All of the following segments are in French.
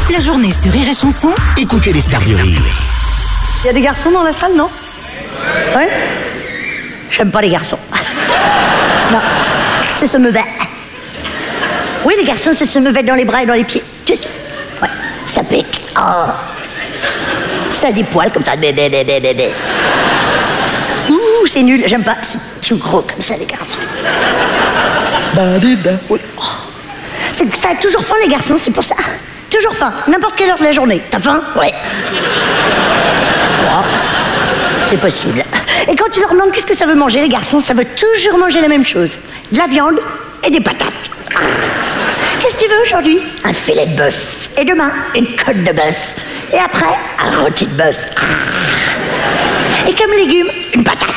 Toute la journée sur Rire et Chanson, Écoutez les stars du rire. Il y a des garçons dans la salle, non? Oui. J'aime pas les garçons. Non, c'est se me mettre. Oui, les garçons, c'est se me mettre dans les bras et dans les pieds. Tous. Ouais, ça pique. Oh. Ça a des poils comme ça. Ouh, c'est nul, j'aime pas. C'est tout gros comme ça, les garçons. Oui. Oh. Ça a toujours faim, les garçons, c'est pour ça. Toujours faim, n'importe quelle heure de la journée. T'as faim? Ouais. Oh. C'est possible. Et quand tu leur demandes qu'est-ce que ça veut manger, les garçons, ça veut toujours manger la même chose. De la viande et des patates. Ah. Qu'est-ce que tu veux aujourd'hui? Un filet de bœuf. Et demain, une côte de bœuf. Et après, un rôti de bœuf. Ah. Et comme légumes, une patate.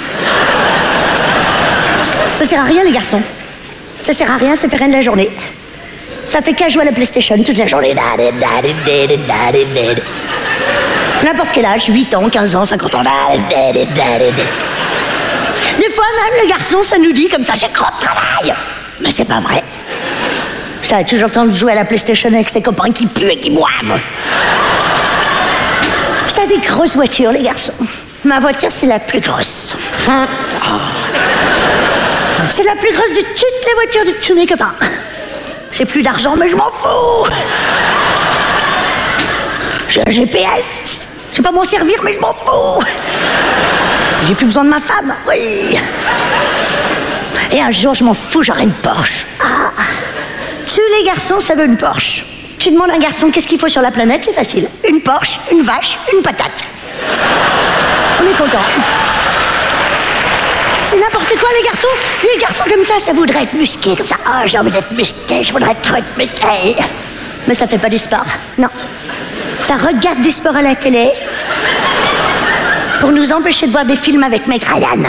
Ça sert à rien, les garçons. Ça sert à rien, ça fait rien de la journée. Ça fait qu'à jouer à la PlayStation toute la journée. N'importe quel âge, 8 ans, 15 ans, 50 ans. Des fois même, les garçons, ça nous dit comme ça, j'ai trop de travail. Mais c'est pas vrai. Ça a toujours le temps de jouer à la PlayStation avec ses copains qui puent et qui boivent. Ça a des grosses voitures, les garçons. Ma voiture, c'est la plus grosse. C'est la plus grosse de toutes les voitures de tous mes copains. J'ai plus d'argent, mais je m'en fous. J'ai un GPS. Je sais pas m'en servir, mais je m'en fous. J'ai plus besoin de ma femme, oui. Et un jour, je m'en fous, j'aurai une Porsche. Ah. Tous les garçons, ça veut une Porsche. Tu demandes à un garçon qu'est-ce qu'il faut sur la planète, c'est facile. Une Porsche, une vache, une patate. On est content. C'est n'importe quoi, les garçons. Les garçons comme ça voudrait être musqué, comme ça. Ah, j'ai envie d'être musqué, je voudrais trop être musqué. Mais ça fait pas du sport, non. Ça regarde du sport à la télé pour nous empêcher de voir des films avec Meg Ryan.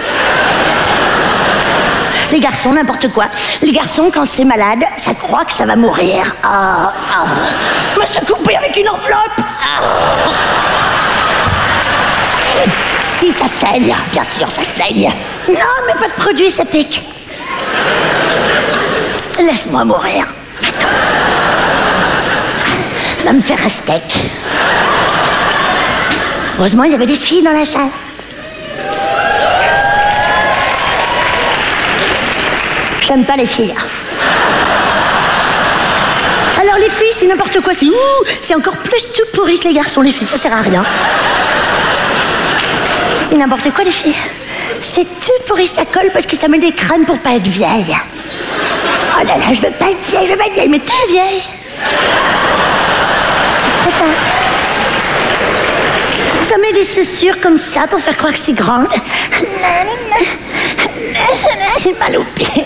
Les garçons, n'importe quoi. Les garçons, quand c'est malade, ça croit que ça va mourir. Ah, ah. Moi, je suis coupé avec une enveloppe. Ah. Si, ça saigne. Bien sûr, ça saigne. Non, mais pas de produit, ça pique. Laisse-moi mourir. Va me faire un steak. Heureusement, il y avait des filles dans la salle. J'aime pas les filles. Alors les filles, c'est n'importe quoi. C'est encore plus tout pourri que les garçons, les filles. Ça sert à rien. C'est n'importe quoi, les filles. C'est tout pourri, ça colle parce que ça met des crèmes pour pas être vieille. Oh là là, je veux pas être vieille, mais t'es vieille. Attends. Ça met des chaussures comme ça pour faire croire que c'est grande. J'ai mal au pied.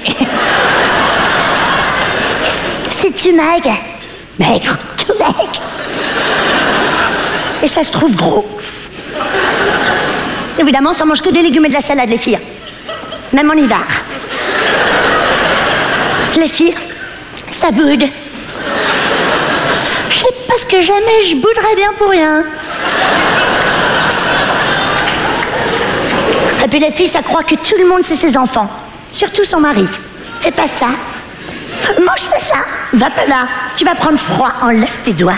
C'est-tu maigre? Maigre, tout maigre. Et ça se trouve gros. Évidemment, ça mange que des légumes et de la salade, les filles. Même en hiver. Les filles, ça boude. Je sais pas ce que j'aime, mais je bouderais bien pour rien. Et puis les filles, ça croit que tout le monde c'est ses enfants. Surtout son mari. Fais pas ça. Mange pas ça. Va pas là. Tu vas prendre froid. Enlève tes doigts.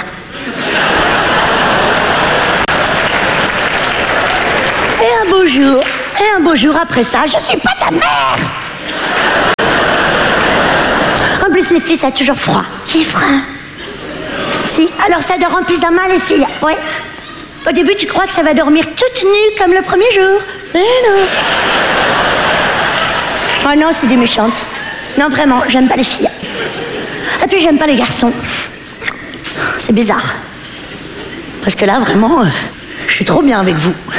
Et un beau jour après ça, je suis pas ta mère. En plus, les filles, ça a toujours froid. Qui fera? Si, alors ça dort en pyjama, les filles. Ouais. Au début, tu crois que ça va dormir toute nue comme le premier jour. Mais non. Oh non, c'est des méchantes. Non, vraiment, j'aime pas les filles. Et puis, j'aime pas les garçons. C'est bizarre. Parce que là, vraiment, je suis trop bien avec vous.